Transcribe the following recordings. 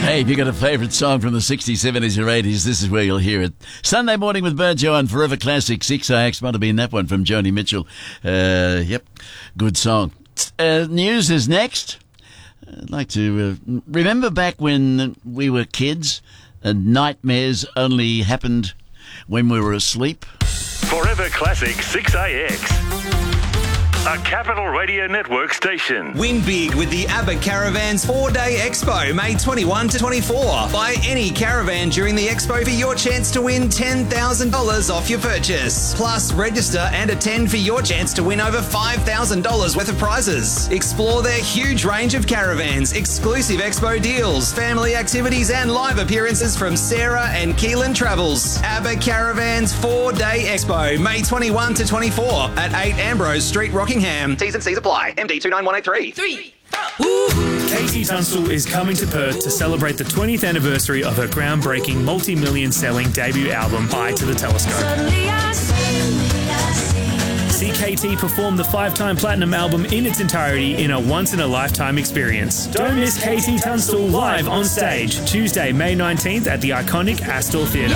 Hey, if you got a favourite song from the 60s, 70s or 80s, this is where you'll hear it. Sunday Morning with Burjo on Forever Classic 6AX. Might have been that one from Joni Mitchell. Yep, good song. News is next. I'd like to remember back when we were kids and nightmares only happened when we were asleep. Forever Classic 6AX. A Capital Radio Network station. Win big with the ABBA Caravans 4-Day Expo, May 21 to 24. Buy any caravan during the expo for your chance to win $10,000 off your purchase. Plus, register and attend for your chance to win over $5,000 worth of prizes. Explore their huge range of caravans, exclusive expo deals, family activities and live appearances from Sarah and Keelan Travels. ABBA Caravans 4-Day Expo, May 21 to 24 at 8 Ambrose Street, Rockingham. T's and C's apply. MD 29183. 3. KT Tunstall is coming to Perth to celebrate the 20th anniversary of her groundbreaking multi-million selling debut album, Eye to the Telescope. See KT perform the 5-time platinum album in its entirety in a once-in-a-lifetime experience. Don't miss KT Tunstall live on stage, Tuesday, May 19th at the iconic Astor Theatre.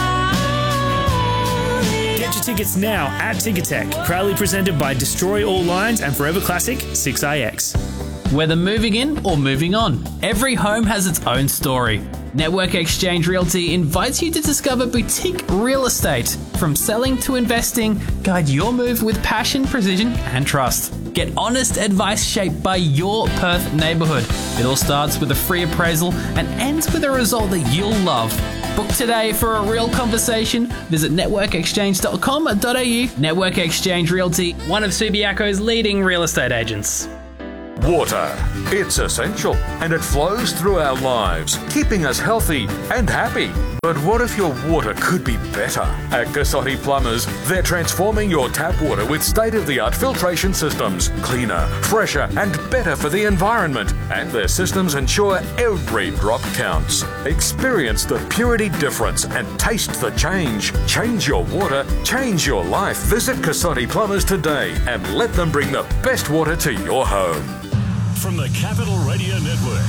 Get your tickets now at Ticketek. Proudly presented by Destroy All Lines and Forever Classic 6IX. Whether moving in or moving on, every home has its own story. Network Exchange Realty invites you to discover boutique real estate. From selling to investing, guide your move with passion, precision and trust. Get honest advice shaped by your Perth neighbourhood. It all starts with a free appraisal and ends with a result that you'll love. Book today for a real conversation. Visit networkexchange.com.au. Network Exchange Realty, one of Subiaco's leading real estate agents. Water. It's essential and it flows through our lives, keeping us healthy and happy. But what if your water could be better? At Casotti Plumbers, they're transforming your tap water with state-of-the-art filtration systems, cleaner, fresher and better for the environment. And their systems ensure every drop counts. Experience the purity difference and taste the change. Change your water, change your life. Visit Casotti Plumbers today and let them bring the best water to your home. From the Capital Radio Network,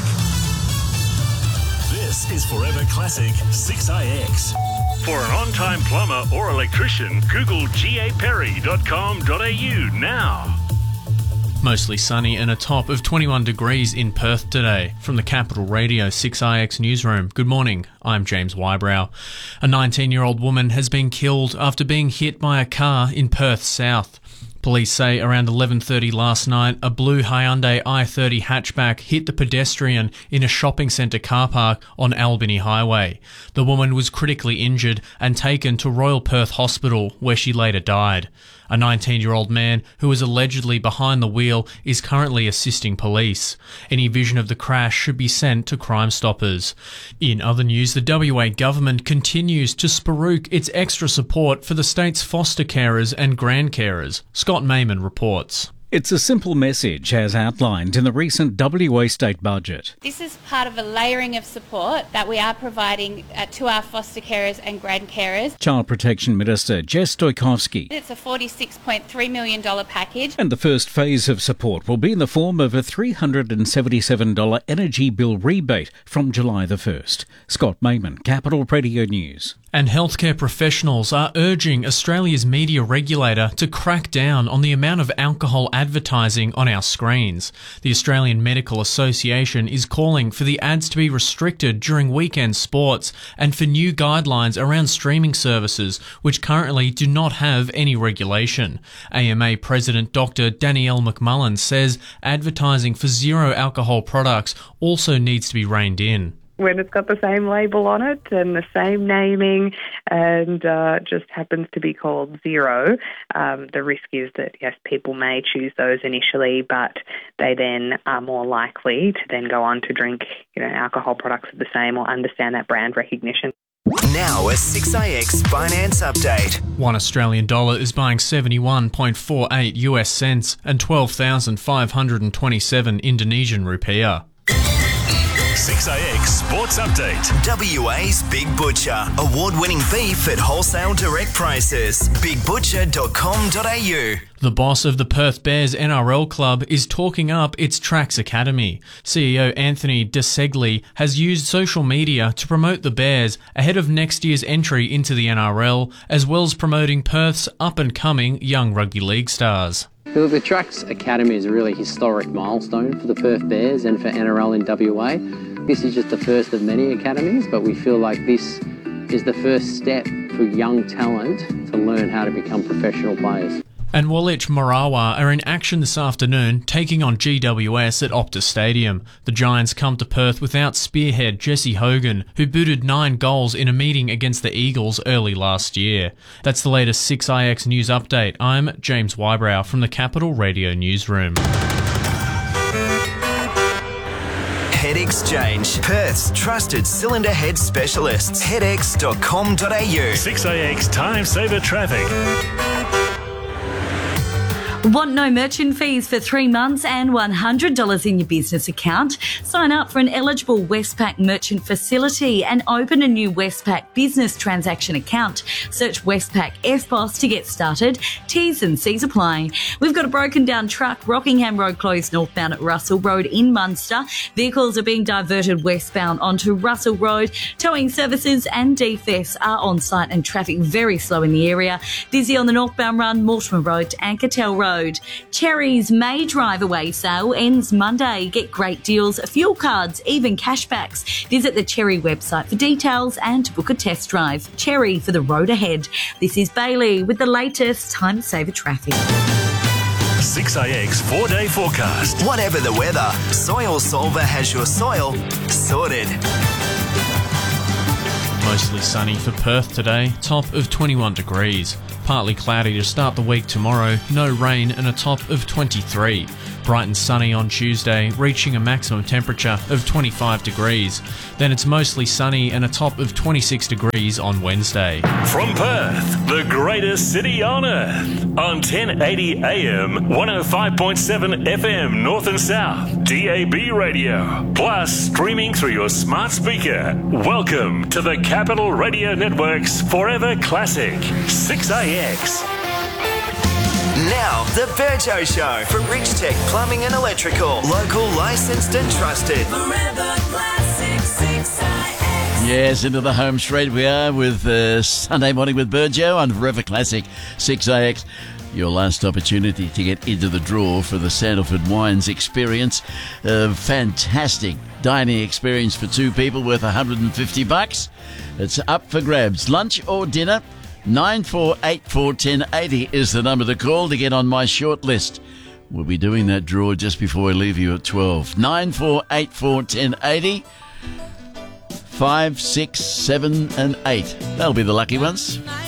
this is Forever Classic 6IX. For an on-time plumber or electrician, Google gaperry.com.au now. Mostly sunny and a top of 21 degrees in Perth today. From the Capital Radio 6IX newsroom, good morning, I'm James Wybrow. A 19-year-old woman has been killed after being hit by a car in Perth South. Police say around 11:30 last night, a blue Hyundai i30 hatchback hit the pedestrian in a shopping centre car park on Albany Highway. The woman was critically injured and taken to Royal Perth Hospital, where she later died. A 19-year-old man who was allegedly behind the wheel is currently assisting police. Any vision of the crash should be sent to Crime Stoppers. In other news, the WA government continues to spruik its extra support for the state's foster carers and grand carers. Scott Mayman reports. It's a simple message as outlined in the recent WA state budget. This is part of a layering of support that we are providing to our foster carers and grand carers. Child Protection Minister Jess Stoikovsky. It's a $46.3 million package. And the first phase of support will be in the form of a $377 energy bill rebate from July the 1st. Scott Mayman, Capital Radio News. And healthcare professionals are urging Australia's media regulator to crack down on the amount of alcohol advertising on our screens. The Australian Medical Association is calling for the ads to be restricted during weekend sports and for new guidelines around streaming services, which currently do not have any regulation. AMA President Dr. Danielle McMullen says advertising for zero alcohol products also needs to be reined in. When it's got the same label on it and the same naming and just happens to be called zero, the risk is that, yes, people may choose those initially, but they then are more likely to then go on to drink, alcohol products of the same or understand that brand recognition. Now a 6IX finance update. $1 Australian is buying 71.48 US cents and 12,527 Indonesian rupiah. 6AX Sports Update. WA's Big Butcher. Award-winning beef at wholesale direct prices. bigbutcher.com.au. The boss of the Perth Bears NRL club is talking up its Tracks Academy. CEO Anthony DeSegli has used social media to promote the Bears ahead of next year's entry into the NRL, as well as promoting Perth's up-and-coming young rugby league stars. The Tracks Academy is a really historic milestone for the Perth Bears and for NRL in WA. This is just the first of many academies, but we feel like this is the first step for young talent to learn how to become professional players. And Woolwich Morawa are in action this afternoon, taking on GWS at Optus Stadium. The Giants come to Perth without spearhead Jesse Hogan, who booted 9 goals in a meeting against the Eagles early last year. That's the latest 6IX News Update. I'm James Wybrow from the Capital Radio Newsroom. Head Exchange, Perth's trusted cylinder head specialists. headex.com.au. 6AX Time Saver Traffic. Want no merchant fees for 3 months and $100 in your business account? Sign up for an eligible Westpac merchant facility and open a new Westpac business transaction account. Search Westpac FBOSS to get started. T's and C's apply. We've got a broken down truck, Rockingham Road closed northbound at Russell Road in Munster. Vehicles are being diverted westbound onto Russell Road. Towing services and defects are on site and traffic very slow in the area. Busy on the northbound run, Mortimer Road to Ankertel Road. Cherry's May drive away sale ends Monday. Get great deals, fuel cards, even cashbacks. Visit the Cherry website for details and to book a test drive. Cherry for the road ahead. This is Bailey with the latest Time Saver Traffic. 6AX 4-day forecast. Whatever the weather, Soil Solver has your soil sorted. Mostly sunny for Perth today, top of 21 degrees. Partly cloudy to start the week tomorrow, no rain and a top of 23. Bright and sunny on Tuesday, reaching a maximum temperature of 25 degrees. Then it's mostly sunny and a top of 26 degrees on Wednesday. From Perth, the greatest city on earth. On 1080 AM, 105.7 FM North and South, DAB radio. Plus, streaming through your smart speaker. Welcome to the Capital Radio Network's Forever Classic, 6AX. Now, the Burjo Show for Rich Tech Plumbing and Electrical. Local, licensed and trusted. Forever Classic 6IX. Yes, into the home straight we are with Sunday Morning with Burjo on Forever Classic 6AX. Your last opportunity to get into the draw for the Sandalford Wines experience. A fantastic dining experience for 2 people worth $150. It's up for grabs. Lunch or dinner? 94841080 is the number to call to get on my short list. We'll be doing that draw just before I leave you at 12. 94841080. 5, 6, 7 and 8. That'll be the lucky ones.